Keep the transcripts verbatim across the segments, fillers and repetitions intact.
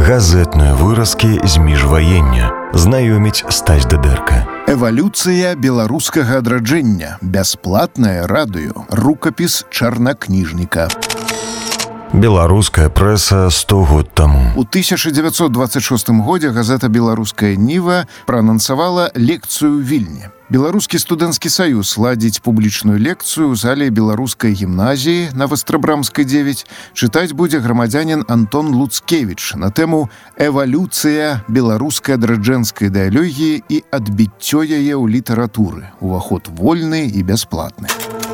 Газетныя выразкі з міжваення. Знаёміць Стась Дадэрка. Эвалюцыя беларускага адраджэння. Бясплатнае радыё. Рукапіс чарнакніжніка. Беларуская прэса сто год таму. У тысяча дзевяцьсот дваццаць шостым годзе газета «Беларуская Ніва» праанансавала лекцыю ў Вільні. Беларускі студэнцкі саюз ладзіць публічную лекцыю ў зале беларускай гімназіі на Вастрабрамскай дзевяць. Чытаць будзе грамадзянін Антон Луцкевіч на тэму «Эвалюцыя беларускай адраджэнскай ідэалогіі і адбіццё яе ў літаратуры». Уваход вольны і бясплатны.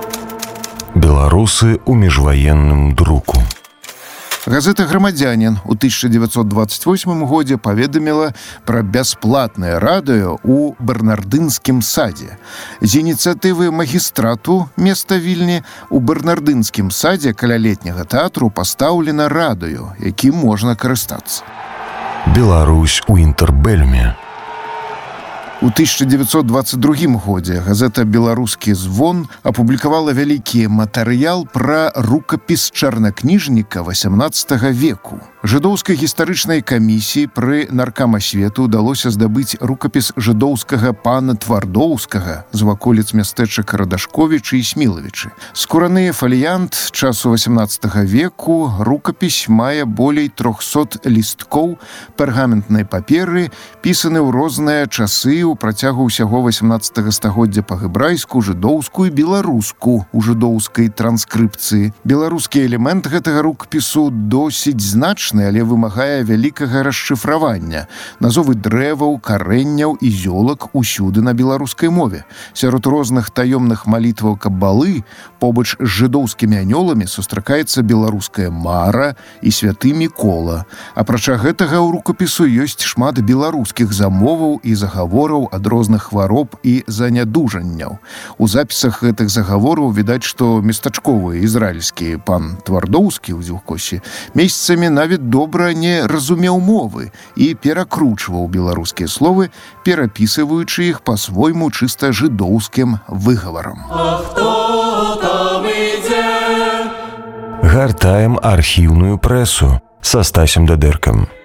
Беларусы ў міжваенным друку. Газета «Грамадзянін» у тысяча дзевяцьсот дваццаць восьмым годзе паведаміла пра бясплатнае радыё ў Бернардынскім садзе. З ініцыятывы магістрату места Вільні у Бернардынскім садзе каля летняга тэатру пастаўлена радыё, якім можна карыстацца. Беларусь у інтэрбэльме. У тысяча дзевяцьсот дваццаць другім годзе газета «Беларускі звон» апублікавала вялікі матэрыял пра рукапіс чарнакніжніка васямнаццатага веку. Жыдоўскай гістарычнай камісіі пры наркамасвету ўдалося здабыць рукапіс жыдоўскага пана Твардоўскага з ваколіц мястэчак Радашковічы і Смілавічы. Скураны фаліянт часу васямнаццатага веку, рукапіс мае болей трохсот лісткоў пергаментнай паперы, пісаны ў розныя часы ў працягу ўсяго васямнаццатага стагоддзя па-гебрайску, жыдоўскую і беларуску ў жыдоўскай транскрыпцыі. Беларускі элемент гэтага рукапісу досыць значны, але вымагае вялікага расшыфравання. Назовы дрэваў, карэнняў і зёлак усюды на беларускай мове. Сярод розных таёмных малітваў кабалы побач з жыдоўскімі анёламі сустракаецца беларуская мара і святы Мікола. Апрача гэтага ў рукапісу ёсць шмат беларускіх замоваў і загавораў ад розных хвароб і занядужанняў. У запісах гэтых загавораў відаць, што местачковы ізраільскі пан Твардоўскі ў Дзюхкосе месяцамі нават добра не разумеў мовы і перакручваў беларускія словы, перапісываючы іх па-свойму чыста жыдоўскім выгаварам. Гартаем архіўную прэсу са Стасем Дадэркам.